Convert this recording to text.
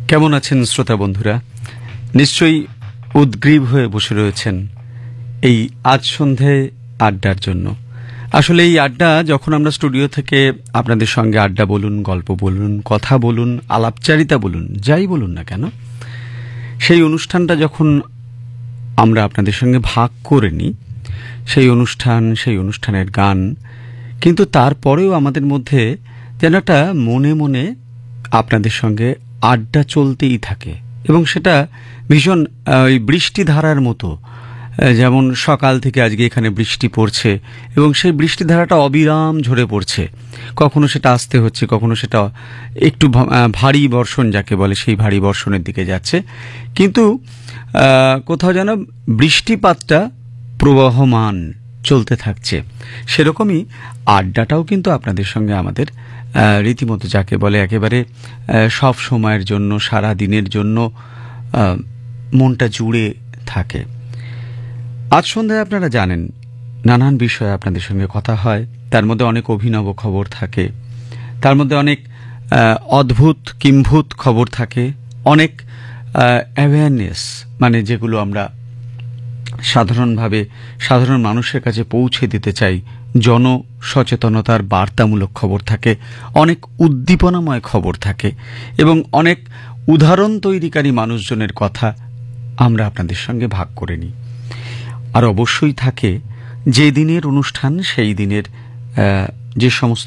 কেমন আছেন শ্রোতা বন্ধুরা? নিশ্চয়ই উদ্গ্রীব হয়ে বসে রয়েছেন এই আজ সন্ধ্যায় আড্ডার জন্য। আসলে এই আড্ডা যখন আমরা স্টুডিও থেকে আপনাদের সঙ্গে আড্ডা বলুন, গল্প বলুন, কথা বলুন, আলাপচারিতা বলুন, যাই বলুন না কেন, সেই অনুষ্ঠানটা যখন আমরা আপনাদের সঙ্গে ভাগ করে নিই, সেই অনুষ্ঠানের গান, কিন্তু তারপরেও আমাদের মধ্যে যেন একটা মনে মনে আপনাদের সঙ্গে আড্ডা চলতেই থাকে, এবং সেটা ভীষণ ওই বৃষ্টিধারার মতো। যেমন সকাল থেকে আজকে এখানে বৃষ্টি পড়ছে এবং সেই বৃষ্টিধারাটা অবিরাম ঝরে পড়ছে। কখনো সেটা আস্তে হচ্ছে, কখনো সেটা একটু ভারী বর্ষণ যাকে বলে সেই ভারী বর্ষণের দিকে যাচ্ছে, কিন্তু কোথাও যেন বৃষ্টিপাতটা প্রবাহমান চলতে থাকছে। সেরকমই আড্ডাটাও কিন্তু আপনাদের সঙ্গে আমাদের রীতিমতো যাকে বলে একেবারে সব সময়ের জন্য, সারা দিনের জন্য মনটা জুড়ে থাকে। আজ সন্ধ্যায় আপনারা জানেন নানান বিষয়ে আপনাদের সঙ্গে কথা হয়, তার মধ্যে অনেক অভিনব খবর থাকে, তার মধ্যে অনেক অদ্ভুত কিম্ভূত খবর থাকে, অনেক অ্যাওয়ারনেস, মানে যেগুলো আমরা সাধারণভাবে সাধারণ মানুষের কাছে পৌঁছে দিতে চাই, জনসচেতনতার বার্তামূলক খবর থাকে, অনেক উদ্দীপনাময় খবর থাকে, এবং অনেক উদাহরণ তৈরিকারী মানুষজনের কথা আমরা আপনাদের সঙ্গে ভাগ করে নিই। আর অবশ্যই থাকে যে দিনের অনুষ্ঠান সেই দিনের যে সমস্ত